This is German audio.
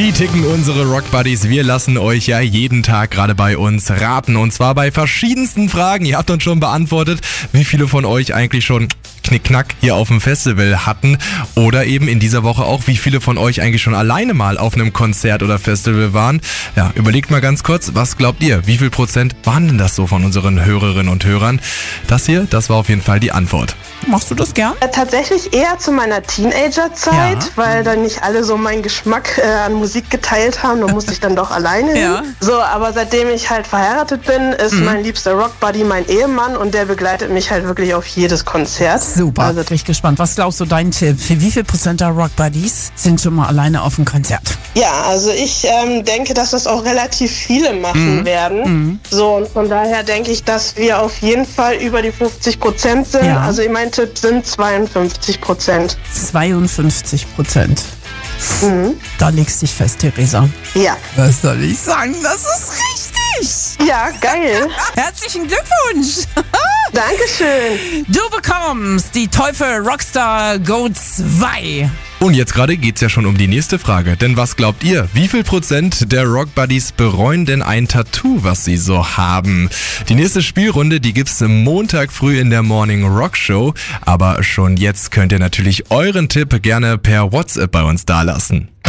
Wie ticken unsere Rock Buddies? Wir lassen euch ja jeden Tag gerade bei uns raten. Und zwar bei verschiedensten Fragen. Ihr habt uns schon beantwortet, wie viele von euch eigentlich schon Knickknack hier auf dem Festival hatten. Oder eben in dieser Woche auch, wie viele von euch eigentlich schon alleine mal auf einem Konzert oder Festival waren. Ja, überlegt mal ganz kurz, was glaubt ihr? Wie viel Prozent waren denn das so von unseren Hörerinnen und Hörern? Das hier, das war auf jeden Fall die Antwort. Machst du das gern? Tatsächlich eher zu meiner Teenagerzeit, Ja. weil dann nicht alle so meinen Geschmack an Musik geteilt haben. Da musste ich dann doch alleine hin. Ja. So, aber seitdem ich halt verheiratet bin, ist mein liebster Rockbuddy mein Ehemann und der begleitet mich halt wirklich auf jedes Konzert. Super, Also, bin ich gespannt. Was glaubst du, dein Tipp? Für wie viel Prozent der Rock Buddies sind schon mal alleine auf dem Konzert? ja, also ich denke, dass das auch relativ viele machen werden. So, und von daher denke ich, dass wir auf jeden Fall über die 50% sind. Ja. Also mein Tipp sind 52%. 52%. Da legst dich fest, Theresa. Ja. Was soll ich sagen? Das ist richtig. Ja, geil. Herzlichen Glückwunsch. Dankeschön. Du bekommst die Teufel Rockstar Go 2. Und jetzt gerade geht's ja schon um die nächste Frage. Denn was glaubt ihr? Wie viel Prozent der Rock Buddies bereuen denn ein Tattoo, was sie so haben? Die nächste Spielrunde, die gibt's Montag früh in der Morning Rock Show. Aber schon jetzt könnt ihr natürlich euren Tipp gerne per WhatsApp bei uns dalassen.